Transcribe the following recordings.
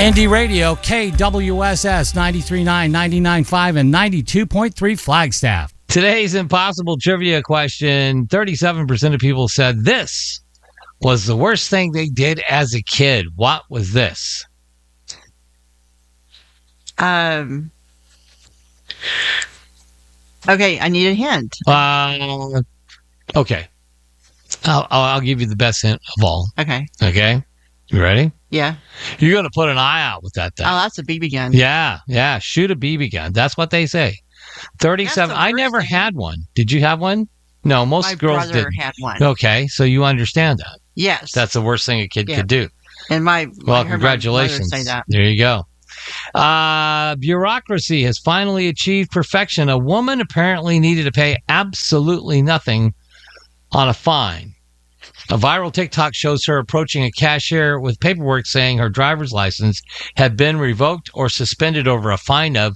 Indie Radio, KWSS 93.9, 99.5, and 92.3 Flagstaff. Today's impossible trivia question, 37% of people said this was the worst thing they did as a kid. What was this? Okay, I need a hint. Okay. I'll give you the best hint of all. Okay. Okay? You ready? Yeah. You're going to put an eye out with that thing. Oh, that's a BB gun. Yeah. Shoot a BB gun. That's what they say. 37. I never had one. Did you have one? No, most girls didn't. My brother had one. Okay, so you understand that. Yes. That's the worst thing a kid could do. And well, congratulations. My say that. There you go. Bureaucracy has finally achieved perfection. A woman apparently needed to pay absolutely nothing on a fine. A viral TikTok shows her approaching a cashier with paperwork saying her driver's license had been revoked or suspended over a fine of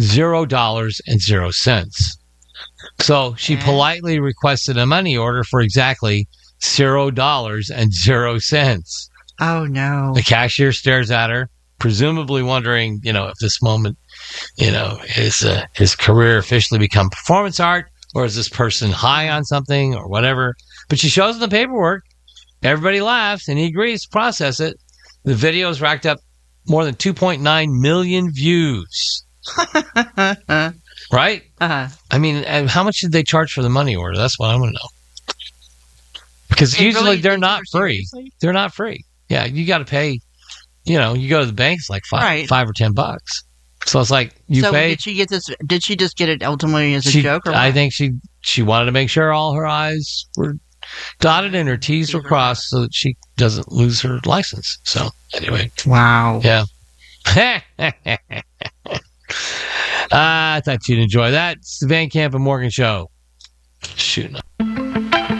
$0.00. So she politely requested a money order for exactly $0.00. Oh, no. The cashier stares at her, presumably wondering, if this moment, his career officially become performance art, or is this person high on something or whatever. But she shows him the paperwork. Everybody laughs, and he agrees to process it. The video has racked up more than 2.9 million views. Right? Uh-huh. I mean, how much did they charge for the money order? That's what I want to know. Because usually they're not free. Seriously? They're not free. Yeah, you got to pay. You go to the bank, it's like $5 or $10. So it's like you pay. Did she get this? Did she just get it ultimately as a joke? Or what? I think she wanted to make sure all her I's were dotted and her T's were crossed so that she doesn't lose her license. So anyway. Wow. Yeah. I thought you'd enjoy that. It's the Van Camp and Morgan Show. Shooting up.